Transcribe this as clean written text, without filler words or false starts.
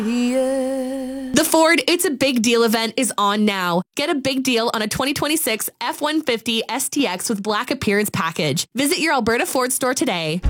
The Ford It's a Big Deal event is on now. Get a big deal on a 2026 F-150 STX with Black Appearance Package. Visit your Alberta Ford store today.